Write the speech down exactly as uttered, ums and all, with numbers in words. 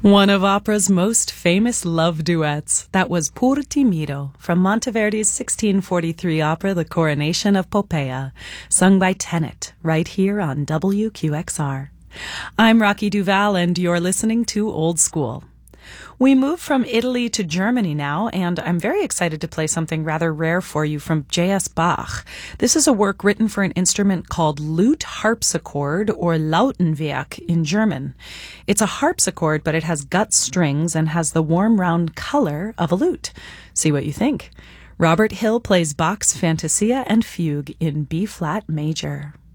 One of opera's most famous love duets, that was Pur Timido from Monteverdi's sixteen forty-three opera The Coronation of Poppea, sung by Tenet, right here on W Q X R. I'm Rocky Duval, and you're listening to Old School. We move from Italy to Germany now, and I'm very excited to play something rather rare for you from J S Bach. This is a work written for an instrument called lute harpsichord, or Lautenwerk in German. It's a harpsichord, but it has gut strings and has the warm round color of a lute. See what you think. Robert Hill plays Bach's Fantasia and Fugue in B-flat major.